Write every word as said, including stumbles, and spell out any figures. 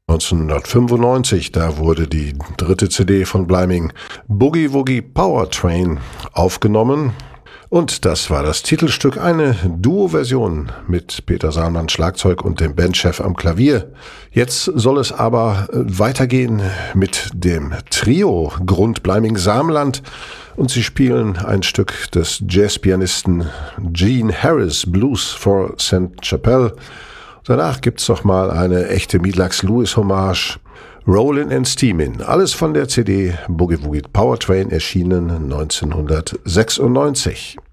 neunzehnhundertfünfundneunzig, da wurde die dritte C D von Bliming, Boogie Woogie Powertrain, aufgenommen. Und das war das Titelstück, eine Duo-Version mit Peter Saalmann Schlagzeug und dem Bandchef am Klavier. Jetzt soll es aber weitergehen mit dem Trio Grund Bliming Saarland und sie spielen ein Stück des Jazzpianisten Gene Harris, Blues for Saint Chapelle. Danach gibt's noch mal eine echte Meadlax Lewis Hommage, Rollin' and Steamin', alles von der C D Boogie Woogie Powertrain, erschienen neunzehnhundertsechsundneunzig.